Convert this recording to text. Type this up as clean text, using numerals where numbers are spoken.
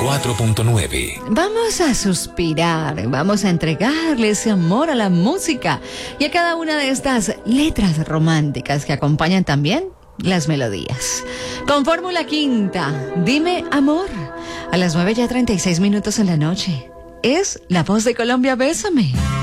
94.9. Vamos a suspirar, vamos a entregarle ese amor a la música y a cada una de estas letras románticas que acompañan también las melodías. Con Fórmula Quinta, dime amor, a las 9:36 en la noche. Es La Voz de Colombia, Bésame.